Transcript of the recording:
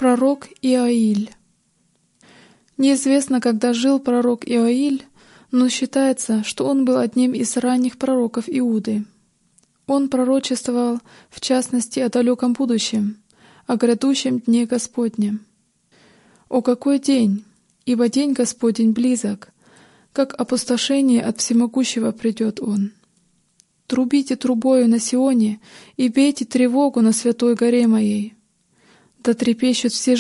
Пророк Иоиль. Неизвестно, когда жил пророк Иоиль, но считается, что он был одним из ранних пророков Иуды. Он пророчествовал, в частности, о далеком будущем, о грядущем дне Господнем. «О, какой день! Ибо день Господень близок, как опустошение от всемогущего придет он. Трубите трубою на Сионе и бейте тревогу на святой горе моей. Да трепещут все